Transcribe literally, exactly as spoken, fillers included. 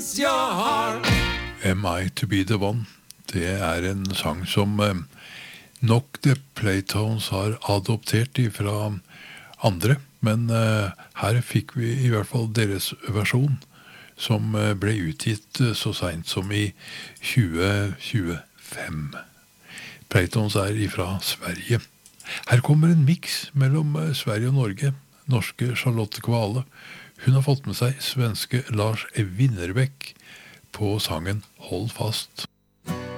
against your heart. Am I to be the one? Det er en sang som eh, nok The Playtones har adoptert fra andre, men eh, her fikk vi i hvert fall deres versjon, som eh, ble utgitt eh, så sent som i tjue tjuefem. Playtones er ifra Sverige. Her kommer en mix mellom eh, Sverige og Norge. Norske Charlotte Kvale. Hun har fått med seg svenske Lars Winnerbäck på sangen Hold fast.